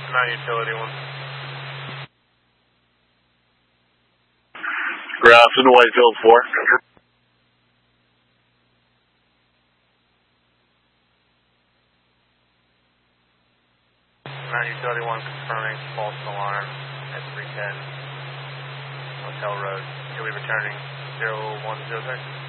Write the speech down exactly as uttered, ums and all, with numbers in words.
Not utility one. Grafton, Whitefield four. Not utility one confirming false alarm at three ten Hotel Road. You'll be returning zero one zero six.